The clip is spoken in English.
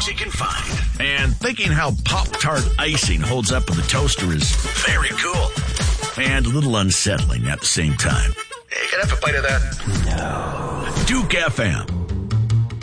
things you can find. And thinking how Pop-Tart icing holds up in the toaster is very cool. And a little unsettling at the same time. Hey, can I have a bite of that? No. Duke FM.